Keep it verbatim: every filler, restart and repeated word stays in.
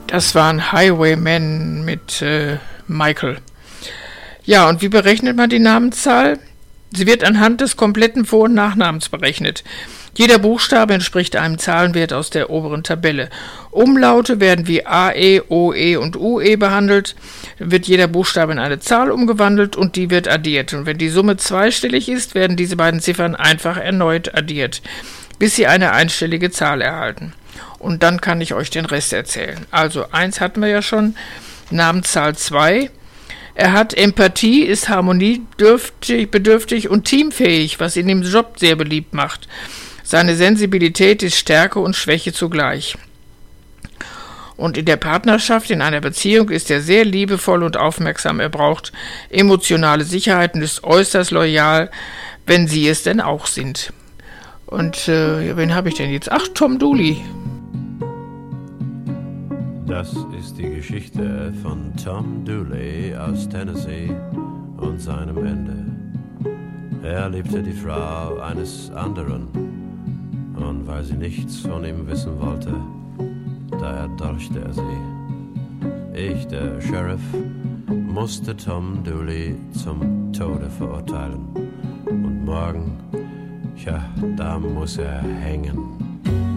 Das waren Highwaymen mit äh, Michael. Ja, und wie berechnet man die Namenszahl? Sie wird anhand des kompletten Vor- und Nachnamens berechnet. Jeder Buchstabe entspricht einem Zahlenwert aus der oberen Tabelle. Umlaute werden wie A E, O E und U E behandelt. Dann wird jeder Buchstabe in eine Zahl umgewandelt und die wird addiert. Und wenn die Summe zweistellig ist, werden diese beiden Ziffern einfach erneut addiert, bis sie eine einstellige Zahl erhalten. Und dann kann ich euch den Rest erzählen. Also eins hatten wir ja schon, Namenszahl zwei. Er hat Empathie, ist harmoniebedürftig und teamfähig, was ihn im Job sehr beliebt macht. Seine Sensibilität ist Stärke und Schwäche zugleich. Und in der Partnerschaft, in einer Beziehung, ist er sehr liebevoll und aufmerksam. Er braucht emotionale Sicherheit und ist äußerst loyal, wenn sie es denn auch sind. Und äh, wen habe ich denn jetzt? Ach, Tom Dooley. Das ist die Geschichte von Tom Dooley aus Tennessee und seinem Ende. Er liebte die Frau eines anderen, und weil sie nichts von ihm wissen wollte, da erdolchte er sie. Ich, der Sheriff, musste Tom Dooley zum Tode verurteilen. Und morgen, ja, da muss er hängen.